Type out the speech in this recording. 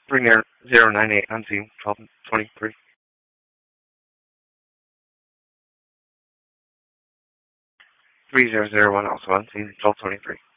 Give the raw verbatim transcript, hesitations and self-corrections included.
three zero nine eight unseen, twelve twenty-three. three zero zero one also unseen, twelve twenty-three.